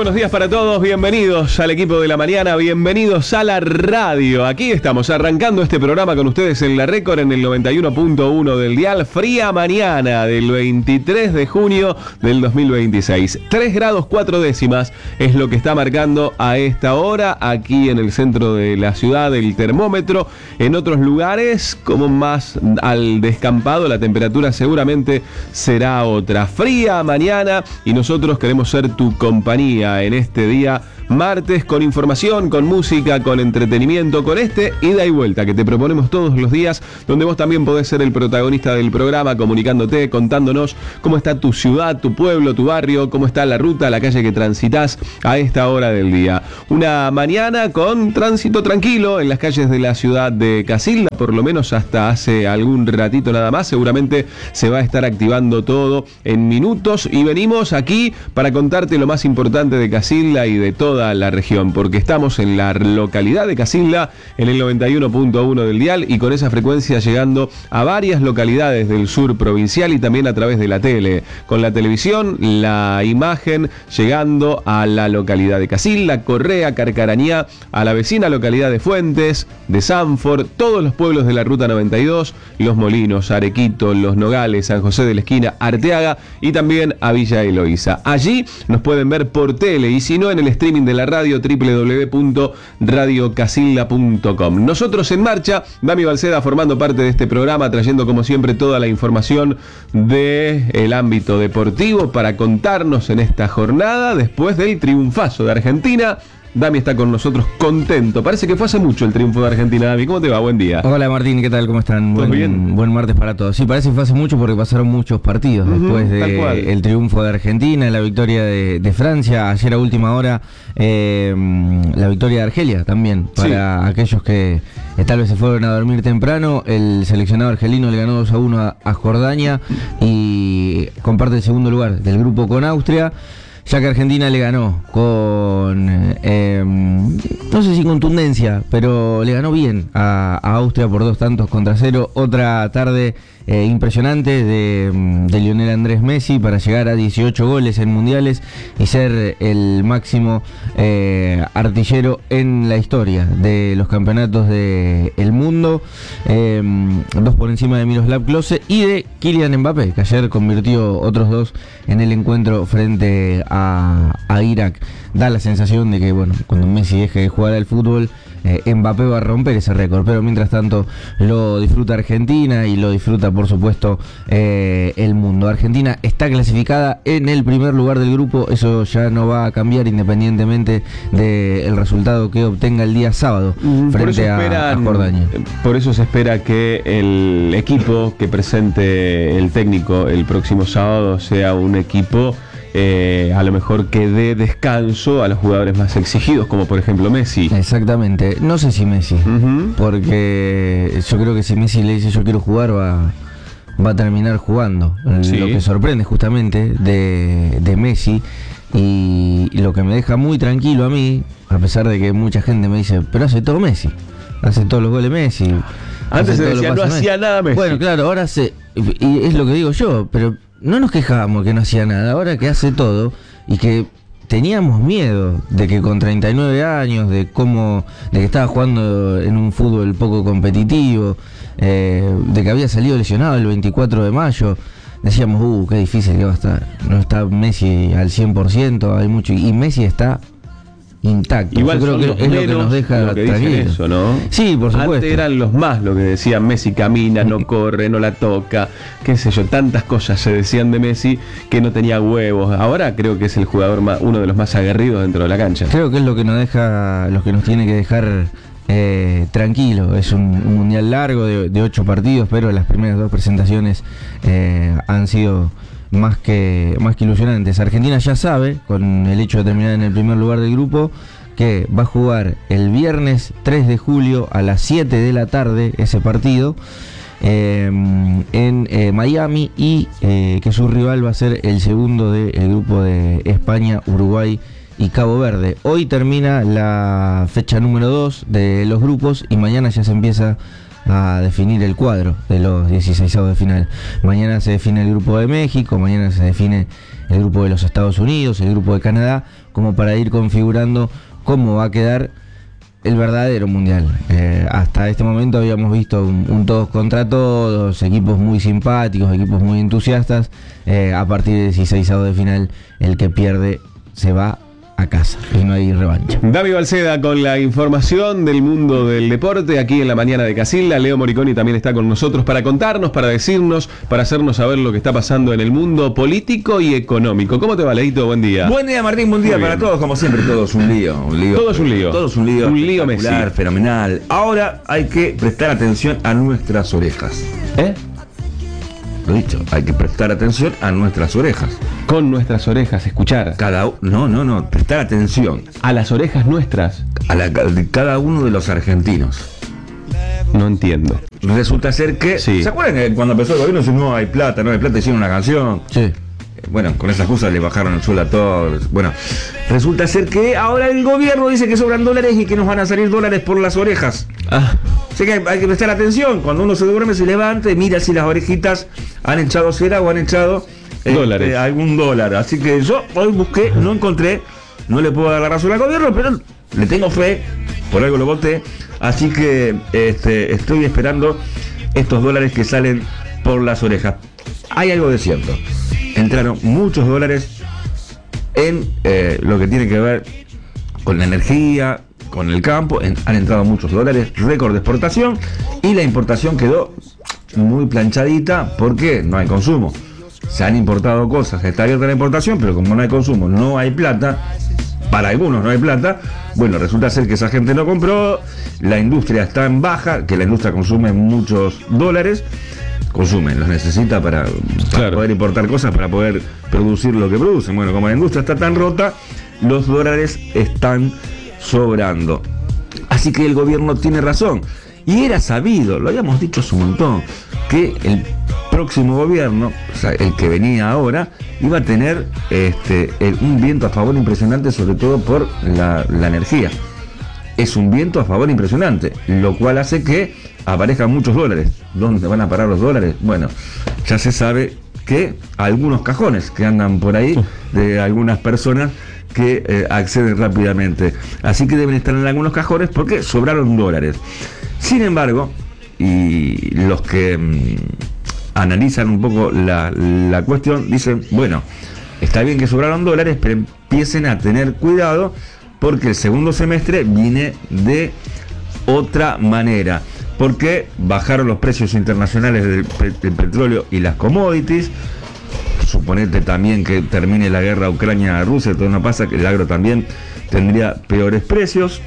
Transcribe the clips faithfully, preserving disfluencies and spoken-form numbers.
buenos días para todos, bienvenidos al equipo de la mañana, bienvenidos a la radio. Aquí estamos arrancando este programa con ustedes en la Récord en el noventa y uno punto uno del dial. Fría mañana del veintitrés de junio del dos mil veintiséis. tres grados cuatro décimas es lo que está marcando a esta hora aquí en el centro de la ciudad el termómetro. En otros lugares, como más al descampado, la temperatura seguramente será otra. Fría mañana y nosotros queremos ser tu compañía en este día martes, con información, con música, con entretenimiento, con este ida y vuelta que te proponemos todos los días, donde vos también podés ser el protagonista del programa, comunicándote, contándonos cómo está tu ciudad, tu pueblo, tu barrio, cómo está la ruta, la calle que transitas a esta hora del día. Una mañana con tránsito tranquilo en las calles de la ciudad de Casilda, por lo menos hasta hace algún ratito nada más. Seguramente se va a estar activando todo en minutos y venimos aquí para contarte lo más importante de Casilda y de toda la región, porque estamos en la localidad de Casilda en el noventa y uno punto uno del dial y con esa frecuencia llegando a varias localidades del sur provincial y también a través de la tele, con la televisión, la imagen llegando a la localidad de Casilda, Correa, Carcarañá, a la vecina localidad de Fuentes, de Sanford, todos los pueblos de la ruta noventa y dos, Los Molinos, Arequito, Los Nogales, San José de la Esquina, Arteaga y también a Villa Eloísa. Allí nos pueden ver por tele y si no en el streaming de la radio doble u doble u doble u punto radio casilda punto com. Nosotros en marcha, Dami Balceda formando parte de este programa, trayendo como siempre toda la información del ámbito deportivo para contarnos en esta jornada después del triunfazo de Argentina. Dami está con nosotros contento. Parece que fue hace mucho el triunfo de Argentina. Dami, ¿cómo te va? Buen día. Hola Martín, ¿qué tal? ¿Cómo están? ¿Todo buen, bien? Buen martes para todos. Sí, parece que fue hace mucho porque pasaron muchos partidos uh-huh, después del triunfo de Argentina, la victoria de, de Francia, ayer a última hora eh, la victoria de Argelia también, para sí. aquellos que eh, tal vez se fueron a dormir temprano. El seleccionado argelino le ganó dos a uno a, a Jordania y comparte el segundo lugar del grupo con Austria. Ya que Argentina le ganó con, eh, no sé si contundencia, pero le ganó bien a, a Austria por dos tantos contra cero. Otra tarde eh, impresionante de, de Lionel Andrés Messi para llegar a dieciocho goles en mundiales y ser el máximo eh, artillero en la historia de los campeonatos del mundo. Eh, dos por encima de Miroslav Klose y de Kylian Mbappé, que ayer convirtió otros dos en el encuentro frente a A, a Irak. Da la sensación de que, bueno, cuando Messi deje de jugar al fútbol, eh, Mbappé va a romper ese récord, pero mientras tanto lo disfruta Argentina y lo disfruta, por supuesto, eh, el mundo. Argentina está clasificada en el primer lugar del grupo, eso ya no va a cambiar independientemente del resultado que obtenga el día sábado mm, frente por eso esperan, a, a Jordania. Por eso se espera que el equipo que presente el técnico el próximo sábado sea un equipo Eh, a lo mejor que dé descanso a los jugadores más exigidos, como por ejemplo Messi. Exactamente, no sé si Messi, uh-huh. porque yo creo que si Messi le dice yo quiero jugar, va, va a terminar jugando. Sí. Lo que sorprende justamente de, de Messi y lo que me deja muy tranquilo a mí, a pesar de que mucha gente me dice, pero hace todo Messi, hace todos los goles Messi. Antes se decía no hacía Messi. nada Messi. Bueno, claro, ahora se, y es lo que digo yo, pero no nos quejábamos que no hacía nada, ahora que hace todo y que teníamos miedo de que con treinta y nueve años, de cómo, de que estaba jugando en un fútbol poco competitivo, eh, de que había salido lesionado el veinticuatro de mayo, decíamos, uh, qué difícil que va a estar, no está Messi al cien por ciento, hay mucho, y Messi está intacto. Igual yo creo que es lo que nos deja lo que dicen eso, ¿no? Sí, por supuesto. Antes eran los más lo que decían, Messi camina, no corre, no la toca, qué sé yo, tantas cosas se decían de Messi que no tenía huevos. Ahora creo que es el jugador más, uno de los más aguerridos dentro de la cancha. Creo que es lo que nos deja, lo que nos tiene que dejar eh, tranquilo. Es un, un mundial largo de, de ocho partidos, pero las primeras dos presentaciones eh, han sido más que, más que ilusionantes. Argentina ya sabe, con el hecho de terminar en el primer lugar del grupo, que va a jugar el viernes tres de julio a las siete de la tarde ese partido eh, en eh, Miami y eh, que su rival va a ser el segundo del grupo de España, Uruguay y Cabo Verde. Hoy termina la fecha número dos de los grupos y mañana ya se empieza a definir el cuadro de los dieciseisavos de final. Mañana se define el grupo de México, mañana se define el grupo de los Estados Unidos, el grupo de Canadá, como para ir configurando cómo va a quedar el verdadero mundial. Eh, hasta este momento habíamos visto un, un todos contra todos, equipos muy simpáticos, equipos muy entusiastas. Eh, a partir del dieciseisavo de final, el que pierde se va a casa y no hay revancha. David Balceda con la información del mundo del deporte aquí en la mañana de Casilda. Leo Moriconi también está con nosotros para contarnos, para decirnos, para hacernos saber lo que está pasando en el mundo político y económico. ¿Cómo te va, Leito? Buen día. Buen día, Martín. Buen día para todos. Como siempre, todo es un lío. Un lío todo es un lío. Todo es un lío. Un lío Messi. Fenomenal. Ahora hay que prestar atención a nuestras orejas. ¿Eh? Lo dicho, hay que prestar atención a nuestras orejas. Con nuestras orejas, escuchar. Cada No, no, no. Prestar atención. A las orejas nuestras. A la de cada uno de los argentinos. No entiendo. Resulta ser que... Sí. ¿Se acuerdan que cuando empezó el gobierno decían no hay plata, no hay plata, hicieron una canción? Sí. Bueno, con esas cosas le bajaron el sueldo a todos. Bueno, resulta ser que ahora el gobierno dice que sobran dólares y que nos van a salir dólares por las orejas. Ah. Así que hay, hay que prestar atención. Cuando uno se duerme, se levanta y mira si las orejitas han echado cera o han echado eh, dólares. Eh, algún dólar. Así que yo hoy busqué, no encontré, no le puedo dar la razón al gobierno, pero le tengo fe, por algo lo voté. Así que este, estoy esperando estos dólares que salen por las orejas. Hay algo de cierto. Entraron muchos dólares en eh, lo que tiene que ver con la energía, con el campo. En, han entrado muchos dólares, récord de exportación, y la importación quedó muy planchadita porque no hay consumo. Se han importado cosas, está abierta la importación, pero como no hay consumo, no hay plata. Para algunos no hay plata. Bueno, resulta ser que esa gente no compró, la industria está en baja, que la industria consume muchos dólares. Consumen, los necesita para, para claro. poder importar cosas, para poder producir lo que producen. Bueno, como la industria está tan rota, los dólares están sobrando. Así que el gobierno tiene razón. Y era sabido, lo habíamos dicho hace un montón, que el próximo gobierno, o sea, el que venía ahora, iba a tener este, el, un viento a favor impresionante, sobre todo por la, la energía. Es un viento a favor impresionante, lo cual hace que aparezcan muchos dólares. ¿Dónde van a parar los dólares? Bueno, ya se sabe que algunos cajones que andan por ahí de algunas personas que eh, acceden rápidamente. Así que deben estar en algunos cajones porque sobraron dólares. Sin embargo, y los que mmm, analizan un poco la, la cuestión, dicen, bueno, está bien que sobraron dólares, pero empiecen a tener cuidado porque el segundo semestre viene de otra manera. Porque bajaron los precios internacionales del, del petróleo y las commodities. Suponete también que termine la guerra Ucrania-Rusia, todo no pasa, que el agro también tendría peores precios.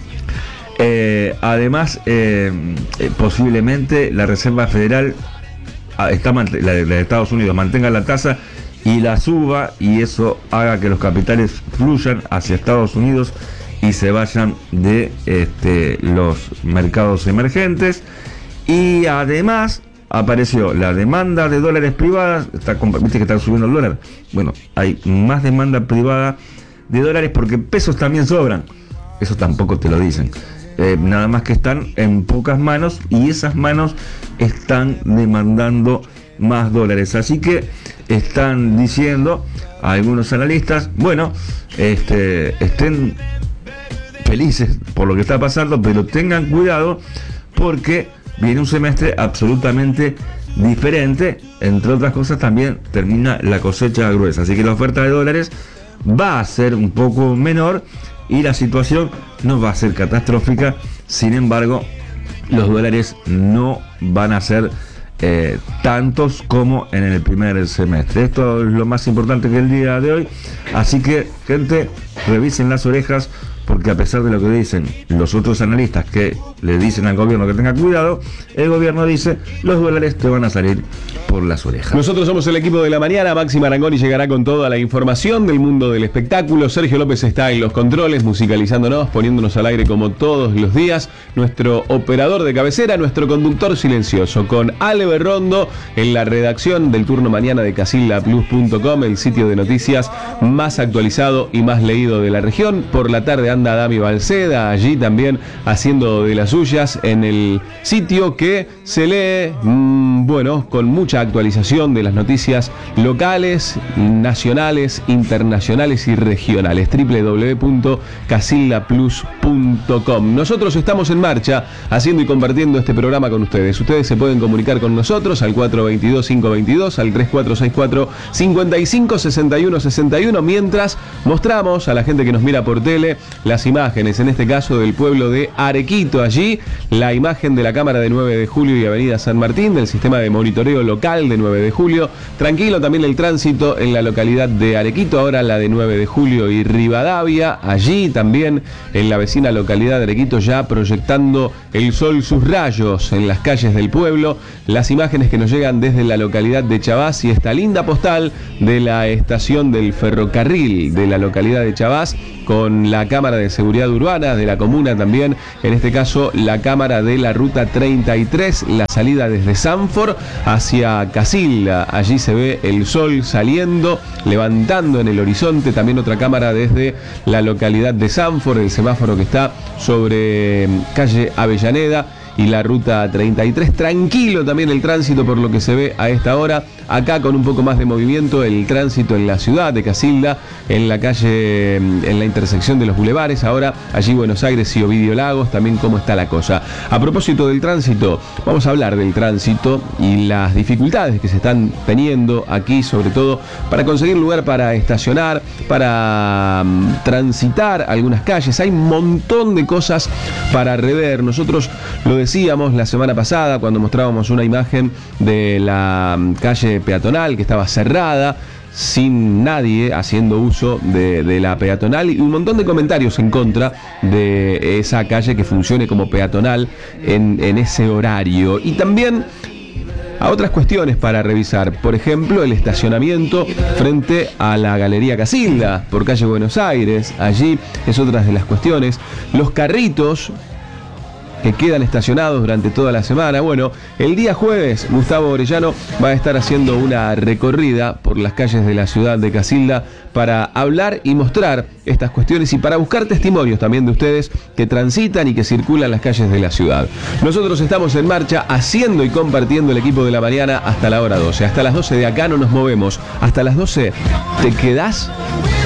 Eh, además, eh, eh, posiblemente la Reserva Federal, está, la de Estados Unidos, mantenga la tasa y la suba, y eso haga que los capitales fluyan hacia Estados Unidos y se vayan de este, los mercados emergentes. Y además apareció la demanda de dólares privadas. Está, viste que está subiendo el dólar. Bueno, hay más demanda privada de dólares porque pesos también sobran. Eso tampoco te lo dicen. Eh, nada más que están en pocas manos y esas manos están demandando más dólares. Así que están diciendo a algunos analistas, bueno, este, estén felices por lo que está pasando, pero tengan cuidado porque viene un semestre absolutamente diferente. Entre otras cosas, también termina la cosecha gruesa, así que la oferta de dólares va a ser un poco menor y la situación no va a ser catastrófica. Sin embargo, los dólares no van a ser eh, tantos como en el primer semestre. Esto es lo más importante que el día de hoy. Así que, gente, revisen las orejas, porque a pesar de lo que dicen los otros analistas que le dicen al gobierno que tenga cuidado, el gobierno dice, los dólares te van a salir por las orejas. Nosotros somos el equipo de la mañana. Maxi Marangoni llegará con toda la información del mundo del espectáculo. Sergio López está en los controles, musicalizándonos, poniéndonos al aire como todos los días. Nuestro operador de cabecera, nuestro conductor silencioso, con Ale Berrondo en la redacción del turno mañana de casilda plus punto com, el sitio de noticias más actualizado y más leído de la región. Por la tarde, anda Dami Balceda, allí también haciendo de las suyas en el sitio que se lee, mmm, bueno, con mucha actualización de las noticias locales, nacionales, internacionales y regionales. doble u doble u doble u punto casilda plus punto com. Nosotros estamos en marcha haciendo y compartiendo este programa con ustedes. Ustedes se pueden comunicar con nosotros al cuatro dos dos, cinco dos dos, al tres cuatro seis cuatro, cinco cinco, seis uno seis uno, mientras mostramos a la gente que nos mira por tele las imágenes, en este caso del pueblo de Arequito. Allí la imagen de la cámara de nueve de julio y avenida San Martín, del sistema de monitoreo local de nueve de julio. Tranquilo también el tránsito en la localidad de Arequito, ahora la de nueve de julio y Rivadavia. Allí también en la vecina localidad de Arequito, ya proyectando el sol sus rayos en las calles del pueblo. Las imágenes que nos llegan desde la localidad de Chabás y esta linda postal de la estación del ferrocarril de la localidad de Chabás, con la cámara de seguridad urbana de la comuna también, en este caso la cámara de la ruta treinta y tres, la salida desde Sanford hacia Casilda. Allí se ve el sol saliendo, levantando en el horizonte. También otra cámara desde la localidad de Sanford, el semáforo que está sobre calle Avellaneda y la ruta treinta y tres. Tranquilo también el tránsito por lo que se ve a esta hora. Acá con un poco más de movimiento el tránsito en la ciudad de Casilda, en la calle, en la intersección de los bulevares. Ahora allí Buenos Aires y Ovidio Lagos, también cómo está la cosa. A propósito del tránsito, vamos a hablar del tránsito y las dificultades que se están teniendo aquí, sobre todo para conseguir lugar para estacionar, para um, transitar algunas calles. Hay un montón de cosas para rever. Nosotros lo decíamos la semana pasada cuando mostrábamos una imagen de la um, calle peatonal que estaba cerrada, sin nadie haciendo uso de, de la peatonal, y un montón de comentarios en contra de esa calle que funcione como peatonal en, en ese horario. Y también a otras cuestiones para revisar, por ejemplo el estacionamiento frente a la Galería Casilda por calle Buenos Aires. Allí es otra de las cuestiones. Los carritos que quedan estacionados durante toda la semana. Bueno, el día jueves Gustavo Orellano va a estar haciendo una recorrida por las calles de la ciudad de Casilda para hablar y mostrar estas cuestiones y para buscar testimonios también de ustedes que transitan y que circulan las calles de la ciudad. Nosotros estamos en marcha haciendo y compartiendo el equipo de la mañana hasta la hora doce. Hasta las doce de acá no nos movemos. Hasta las doce te quedás